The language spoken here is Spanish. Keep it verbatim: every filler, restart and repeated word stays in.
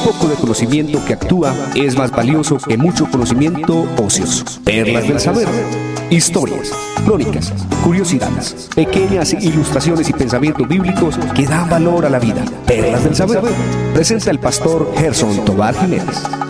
poco de conocimiento que actúa es más valioso que mucho conocimiento ocioso. Perlas del saber. Historias, crónicas, curiosidades, pequeñas ilustraciones y pensamientos bíblicos que dan valor a la vida. Perlas del saber. Presenta el pastor Gerson Tobar Jiménez.